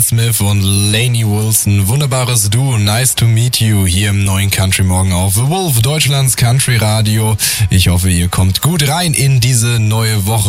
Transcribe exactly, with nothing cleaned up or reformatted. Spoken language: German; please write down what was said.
Smith und Lainey Wilson. Wunderbares Duo. Nice to meet you hier im neuen Country Morgen auf The Wolf, Deutschlands Country Radio. Ich hoffe, ihr kommt gut rein in diese neue Woche.